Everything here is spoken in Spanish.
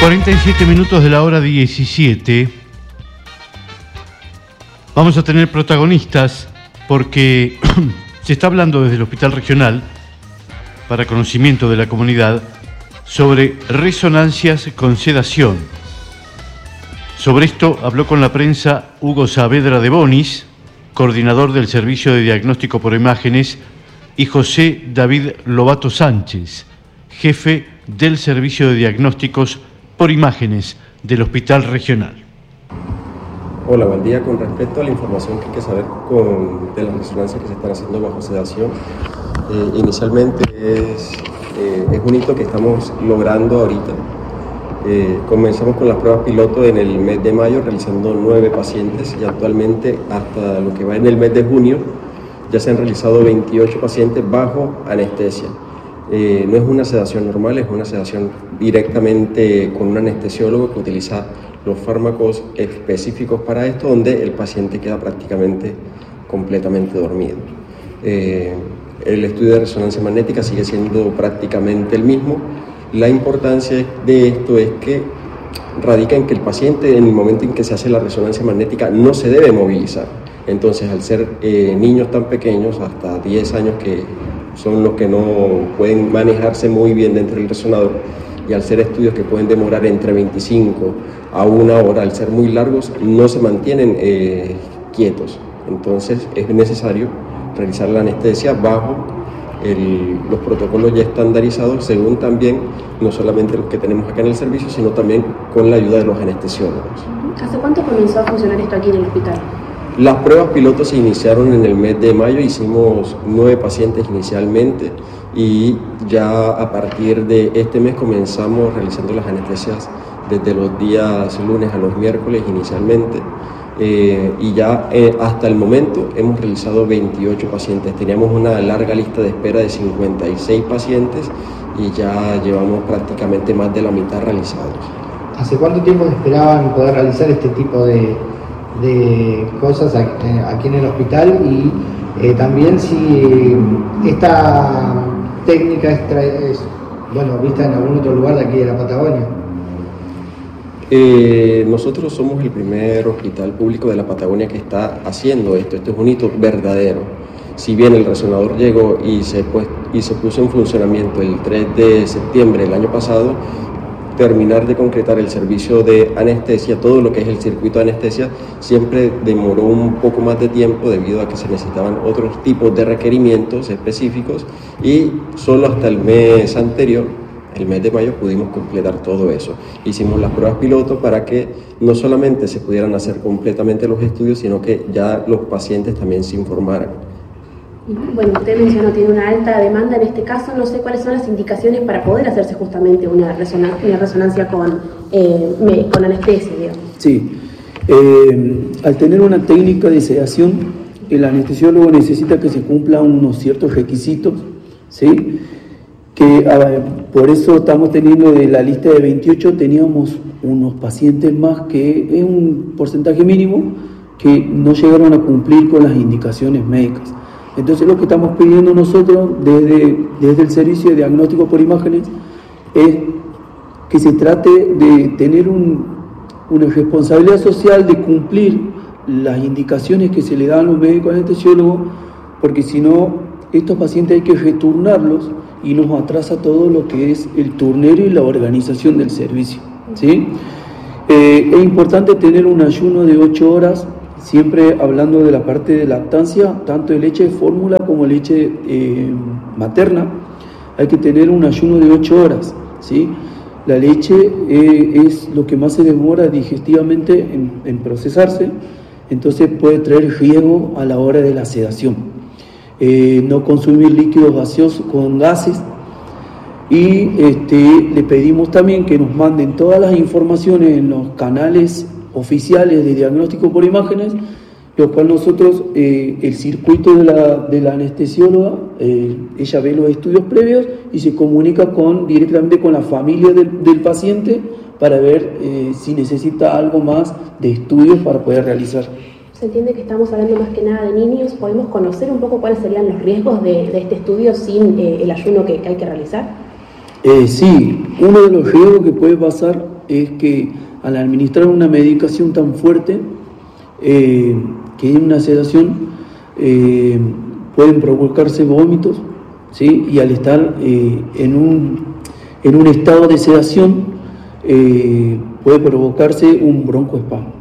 47 minutos de la hora 17. Vamos a tener protagonistas porque se está hablando desde el Hospital Regional, para conocimiento de la comunidad, sobre resonancias con sedación. Sobre esto habló con la prensa Hugo Saavedra de Bonis, coordinador del Servicio de Diagnóstico por Imágenes, y José David Lobato Sánchez, jefe del Servicio de Diagnósticos por Imágenes del Hospital Regional. Hola, buen día. Con respecto a la información que hay que saber de las resonancias que se están haciendo bajo sedación, inicialmente es un hito que estamos logrando ahorita. Comenzamos con las pruebas piloto en el mes de mayo, realizando 9 pacientes, y actualmente hasta lo que va en el mes de junio ya se han realizado 28 pacientes bajo anestesia. No es una sedación normal, es una sedación directamente con un anestesiólogo que utiliza los fármacos específicos para esto, donde el paciente queda prácticamente completamente dormido. El estudio de resonancia magnética sigue siendo prácticamente el mismo. La importancia de esto es que radica en que el paciente, en el momento en que se hace la resonancia magnética, no se debe movilizar. Entonces, al ser niños tan pequeños, hasta 10 años, que son los que no pueden manejarse muy bien dentro del resonador, y al ser estudios que pueden demorar entre 25 a 1 hora, al ser muy largos, no se mantienen quietos. Entonces es necesario realizar la anestesia bajo los protocolos ya estandarizados, según también no solamente los que tenemos acá en el servicio, sino también con la ayuda de los anestesiólogos. ¿Hace cuánto comenzó a funcionar esto aquí en el hospital? Las pruebas pilotos se iniciaron en el mes de mayo, hicimos 9 pacientes inicialmente, y ya a partir de este mes comenzamos realizando las anestesias desde los días lunes a los miércoles inicialmente, y ya hasta el momento hemos realizado 28 pacientes. Teníamos una larga lista de espera de 56 pacientes y ya llevamos prácticamente más de la mitad realizados. ¿Hace cuánto tiempo esperaban poder realizar este tipo de cosas aquí en el hospital? Y también si esta técnica es vista en algún otro lugar de aquí de la Patagonia. Nosotros somos el primer hospital público de la Patagonia que está haciendo esto. Esto es un hito verdadero. Si bien el resonador llegó y se puso en funcionamiento el 3 de septiembre del año pasado, terminar de concretar el servicio de anestesia, todo lo que es el circuito de anestesia, siempre demoró un poco más de tiempo debido a que se necesitaban otros tipos de requerimientos específicos, y solo hasta el mes anterior, el mes de mayo, pudimos completar todo eso. Hicimos las pruebas piloto para que no solamente se pudieran hacer completamente los estudios, sino que ya los pacientes también se informaran. Bueno, usted mencionó tiene una alta demanda en este caso. No sé cuáles son las indicaciones para poder hacerse justamente una resonancia con anestesia, digamos. Sí, al tener una técnica de sedación, el anestesiólogo necesita que se cumplan unos ciertos requisitos, ¿sí? Por eso estamos teniendo, de la lista de 28, teníamos unos pacientes más que es un porcentaje mínimo que no llegaron a cumplir con las indicaciones médicas. Entonces lo que estamos pidiendo nosotros desde el Servicio de Diagnóstico por Imágenes es que se trate de tener una responsabilidad social de cumplir las indicaciones que se le dan a los médicos anestesiólogos, porque si no, estos pacientes hay que returnarlos y nos atrasa todo lo que es el turnero y la organización del servicio, ¿sí? Es importante tener un ayuno de 8 horas, siempre hablando de la parte de lactancia, tanto de leche de fórmula como leche materna. Hay que tener un ayuno de 8 horas, ¿sí? La leche es lo que más se demora digestivamente en procesarse, entonces puede traer riesgo a la hora de la sedación. No consumir líquidos gaseosos con gases, y le pedimos también que nos manden todas las informaciones en los canales oficiales de diagnóstico por imágenes, lo cual nosotros, el circuito de la anestesióloga, ella ve los estudios previos y se comunica directamente con la familia del paciente para ver si necesita algo más de estudios para poder realizar. Se entiende que estamos hablando más que nada de niños. ¿Podemos conocer un poco cuáles serían los riesgos de este estudio sin el ayuno que hay que realizar? Sí, uno de los riesgos que puede pasar es que al administrar una medicación tan fuerte, que es una sedación, pueden provocarse vómitos, ¿sí? Y al estar en un estado de sedación, puede provocarse un broncoespasmo.